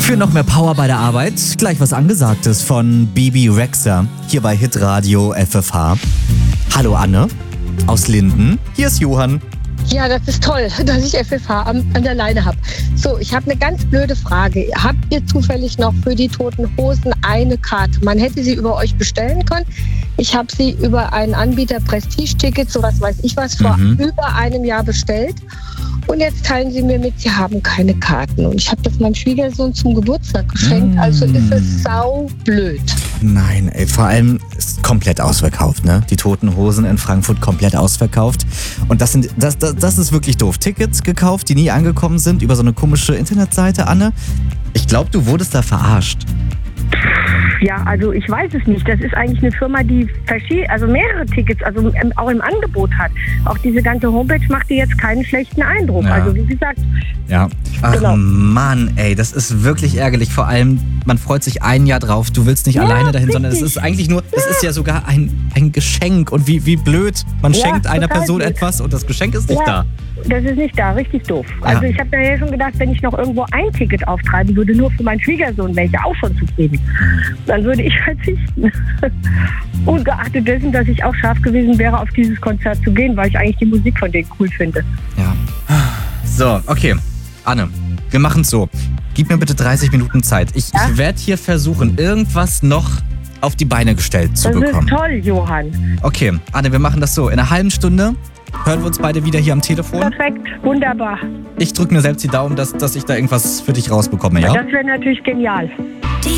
Für noch mehr Power bei der Arbeit gleich was Angesagtes von Bibi Rexha hier bei Hitradio FFH. Hallo Anne aus Linden, hier ist Johann. Ja, das ist toll, dass ich FFH an der Leine habe. So, ich habe eine ganz blöde Frage. Habt ihr zufällig noch für die Toten Hosen eine Karte? Man hätte sie über euch bestellen können. Ich habe sie über einen Anbieter Prestige-Tickets, sowas weiß ich was, vor über einem Jahr bestellt. Und jetzt teilen sie mir mit, sie haben keine Karten. Und ich habe das meinem Schwiegersohn zum Geburtstag geschenkt. Also ist es saublöd. Nein, ey, vor allem ist komplett ausverkauft, ne? Die Toten Hosen in Frankfurt komplett ausverkauft. Und das ist wirklich doof. Tickets gekauft, die nie angekommen sind, über so eine komische Internetseite, Anne. Ich glaube, du wurdest da verarscht. Ja, also ich weiß es nicht. Das ist eigentlich eine Firma, die mehrere Tickets, also auch im Angebot hat. Auch diese ganze Homepage macht dir jetzt keinen schlechten Eindruck. Ja. Also wie gesagt. Ja. Ach genau. Mann, ey, das ist wirklich ärgerlich. Vor allem, man freut sich ein Jahr drauf. Du willst nicht alleine dahin, sondern es ist eigentlich nur, es ist ja sogar ein Geschenk. Und wie blöd. Man schenkt einer Person blöd. Etwas und das Geschenk ist nicht da. Das ist nicht da, richtig doof. Also ich habe ja schon gedacht, wenn ich noch irgendwo ein Ticket auftreiben würde, nur für meinen Schwiegersohn, wäre ich ja auch schon zufrieden. Dann würde ich verzichten. Ungeachtet dessen, dass ich auch scharf gewesen wäre, auf dieses Konzert zu gehen, weil ich eigentlich die Musik von denen cool finde. Ja. So, okay. Anne, wir machen es so. Gib mir bitte 30 Minuten Zeit. Ich werde hier versuchen, irgendwas noch auf die Beine gestellt zu bekommen. Das ist toll, Johann. Okay, Anne, wir machen das so. In einer halben Stunde hören wir uns beide wieder hier am Telefon. Perfekt, wunderbar. Ich drücke mir selbst die Daumen, dass ich da irgendwas für dich rausbekomme, ja? Das wäre natürlich genial.